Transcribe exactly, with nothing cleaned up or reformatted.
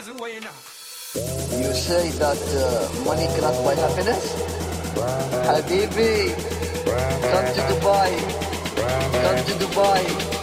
You say that uh, money cannot buy happiness? Habibi, come to Dubai. Come to Dubai.